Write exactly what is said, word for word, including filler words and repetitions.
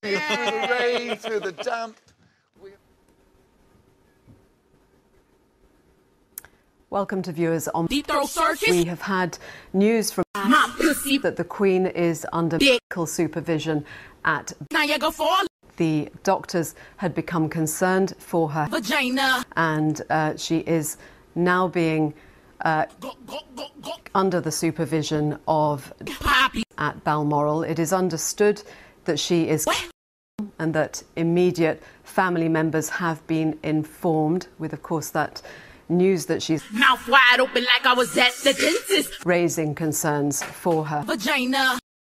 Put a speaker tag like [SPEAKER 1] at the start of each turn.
[SPEAKER 1] Through the rain, through the damp.
[SPEAKER 2] Welcome to viewers on
[SPEAKER 3] Deep Throat Circus.
[SPEAKER 2] We have had news from
[SPEAKER 3] My pussy
[SPEAKER 2] that the Queen is under
[SPEAKER 3] Dick.
[SPEAKER 2] medical supervision at
[SPEAKER 3] Niagara Falls.
[SPEAKER 2] the doctors had become concerned for her
[SPEAKER 3] Vagina.
[SPEAKER 2] and uh, she is now being uh,
[SPEAKER 3] Go, go, go, go.
[SPEAKER 2] under the supervision of
[SPEAKER 3] Poppy.
[SPEAKER 2] at Balmoral. It is understood that she is
[SPEAKER 3] What?
[SPEAKER 2] and that immediate family members have been informed, with of course that news that she's
[SPEAKER 3] Mouth wide open like I was at the dentist.
[SPEAKER 2] raising concerns for her.
[SPEAKER 3] Vagina.